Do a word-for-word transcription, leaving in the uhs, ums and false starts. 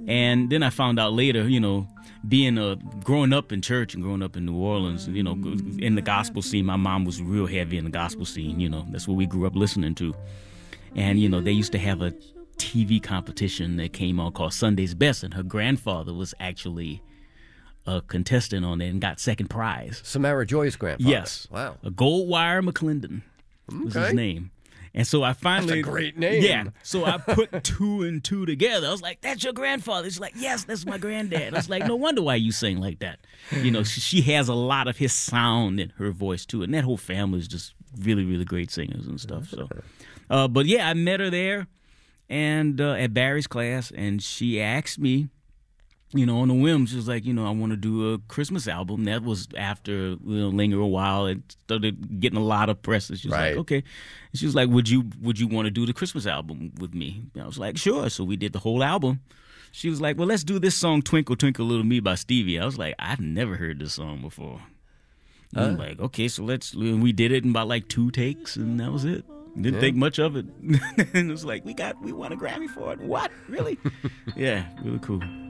And then I found out later, you know, being a growing up in church and growing up in New Orleans, you know, in the gospel scene, my mom was real heavy in the gospel scene. You know, that's what we grew up listening to. And, you know, they used to have a T V competition that came on called Sunday's Best, and her grandfather was actually a contestant on it and got second prize. Samara Joy's grandfather. Yes. Wow. A Goldwire McClendon was Okay. his name. And so I finally... That's a great name. Yeah. So I put two and two together. I was like, that's your grandfather. She's like, yes, that's my granddad. I was like, no wonder why you sing like that. You know, she, she has a lot of his sound in her voice, too. And that whole family is just really, really great singers and stuff. So, uh, But yeah, I met her there and uh, at Barry's class, and she asked me, you know, on a whim, she was like, you know, I want to do a Christmas album. That was after, you know, linger a while. It started getting a lot of press. And she was Right. like, okay. And she was like, would you would you want to do the Christmas album with me? And I was like, sure. So we did the whole album. She was like, well, let's do this song, Twinkle, Twinkle, Little Me by Stevie. I was like, I've never heard this song before. And I'm like, okay, so let's, we did it in about like two takes, and that was it. Didn't Yeah. think much of it. And it was like, we got, we won a Grammy for it. What? Really? Yeah, really cool.